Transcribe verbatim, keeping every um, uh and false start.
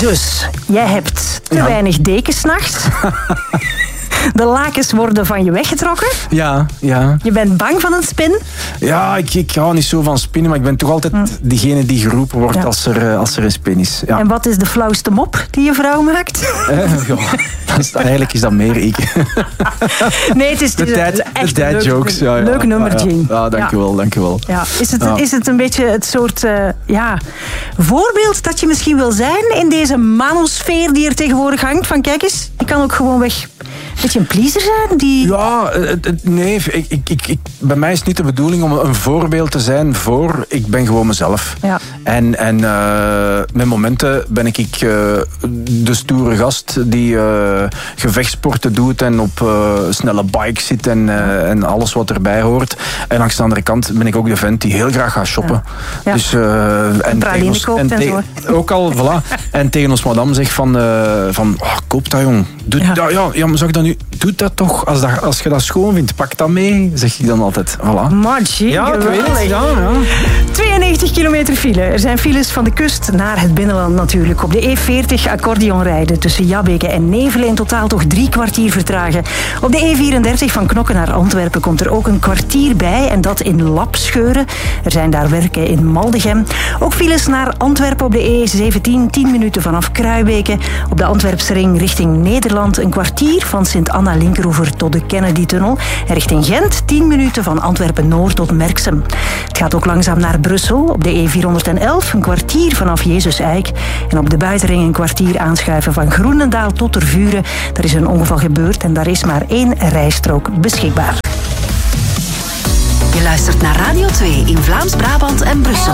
Dus, jij hebt te Ja. weinig dekens 's nachts. De lakens worden van je weggetrokken. Ja, ja. Je bent bang van een spin. Ja, ik, ik hou niet zo van spinnen, maar ik ben toch altijd Hm. diegene die geroepen wordt Ja. als, er, eh, als er een spin is. Ja. En wat is de flauwste mop die je vrouw maakt? Eh, ja, dat is, eigenlijk is dat meer ik. Nee, het is, De het is dad, echt de een dad leuk, jokes. Ja, ja. leuk nummer, ja, Jean. Ja, dank u wel, dank u wel. Ja. Is, het, Ja. is het een beetje het soort uh, ja, voorbeeld dat je misschien wil zijn in deze manosfeer die er tegenwoordig hangt? Van kijk eens, je kan ook gewoon weg een beetje een pleaser zijn. Die... Ja, het, het, nee, ik, ik, ik, ik, bij mij is het niet de bedoeling om een voorbeeld te zijn voor. Ik ben gewoon mezelf. Ja. En, en uh, met momenten ben ik, ik uh, de stoere gast die uh, gevechtsporten doet en op uh, snelle bikes zit en, uh, en alles wat erbij hoort. En langs de andere kant ben ik ook de vent die heel graag gaat shoppen. Ja. Ja. Dus, uh, en praline ons, koopt en tegen, zo. ook al, voilà. En tegen ons madame zegt van, uh, van oh, koop dat jong. Doe, Ja. dat, ja, ja, maar zou ik dat nu... Doe dat toch. Als, dat, als je dat schoon vindt, pak dat mee, zeg ik dan altijd. Voilà. Maar Jean, Ja, ik weet het. geweldig. Ja, ja. tweeënnegentig kilometer file. Er zijn files van de kust naar het binnenland natuurlijk. Op de E veertig accordeon rijden tussen Jabbeke en Nevelen in totaal toch drie kwartier vertragen. Op de E vierendertig van Knokke naar Antwerpen komt er ook een kwartier bij en dat in Lapscheuren. Er zijn daar werken in Maldegem. Ook files naar Antwerpen op de E zeventien, tien minuten vanaf Kruibeke. Op de Antwerpse ring richting Nederland een kwartier van Sint-Anna-Linkeroever tot de Kennedy-tunnel. En richting Gent tien minuten van Antwerpen-Noord tot Merksem. Het gaat ook langzaam naar Brussel. Op de E vierhonderdelf een kwartier vanaf Jezus-Eik. En op de buitenring een kwartier aanschuiven van Groenendaal tot Tervuren. Daar is een ongeval gebeurd en daar is maar één rijstrook beschikbaar. Je luistert naar Radio twee in Vlaams-Brabant en Brussel.